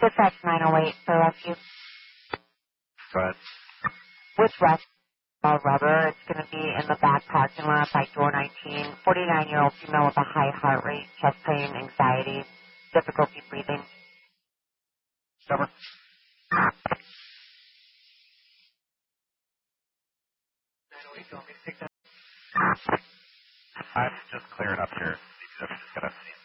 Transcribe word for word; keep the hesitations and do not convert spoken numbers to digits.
Dispatch nine oh eight for rescue. Go ahead. With rescue uh, rubber, it's going to be in the back parking lot by door nineteen. forty-nine-year-old female with a high heart rate, chest pain, anxiety, difficulty breathing. Cover. I'm just clearing up here. I'm just going to see.